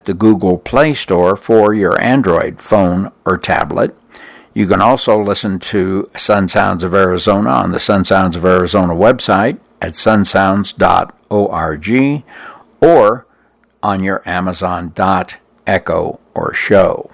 the Google Play Store for your Android phone or tablet. You can also listen to Sun Sounds of Arizona on the Sun Sounds of Arizona website at sunsounds.org or on your Amazon.Echo or Show.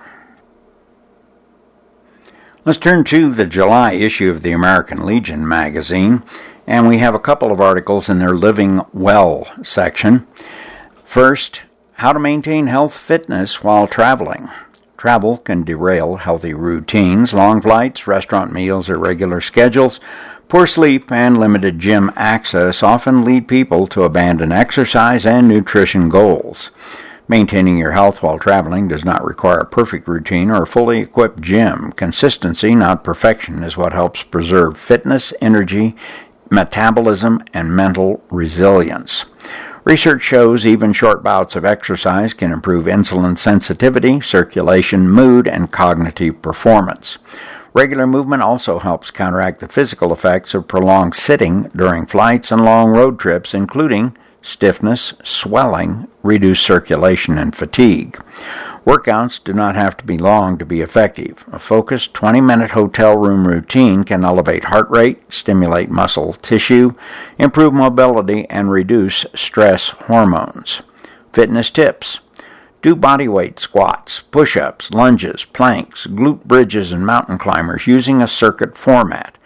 Let's turn to the July issue of the American Legion magazine, and we have a couple of articles in their Living Well section. First, how to maintain health fitness while traveling. Travel can derail healthy routines. Long flights, restaurant meals, irregular schedules, poor sleep, and limited gym access often lead people to abandon exercise and nutrition goals. Maintaining your health while traveling does not require a perfect routine or a fully equipped gym. Consistency, not perfection, is what helps preserve fitness, energy, metabolism, and mental resilience. Research shows even short bouts of exercise can improve insulin sensitivity, circulation, mood, and cognitive performance. Regular movement also helps counteract the physical effects of prolonged sitting during flights and long road trips, including stiffness, swelling, reduced circulation, and fatigue. Workouts do not have to be long to be effective. A focused 20-minute hotel room routine can elevate heart rate, stimulate muscle tissue, improve mobility, and reduce stress hormones. Fitness tips. Do bodyweight squats, push-ups, lunges, planks, glute bridges, and mountain climbers using a circuit format.